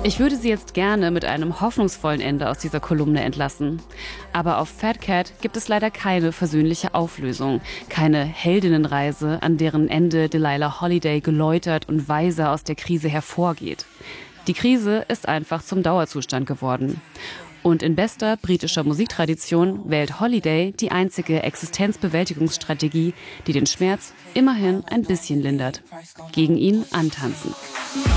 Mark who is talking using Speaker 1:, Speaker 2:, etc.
Speaker 1: Ich würde Sie jetzt gerne mit einem hoffnungsvollen Ende aus dieser Kolumne entlassen. Aber auf Fat Cat gibt es leider keine versöhnliche Auflösung, keine Heldinnenreise, an deren Ende Delilah Holiday geläutert und weiser aus der Krise hervorgeht. Die Krise ist einfach zum Dauerzustand geworden. Und in bester britischer Musiktradition wählt Holiday die einzige Existenzbewältigungsstrategie, die den Schmerz immerhin ein bisschen lindert: gegen ihn antanzen.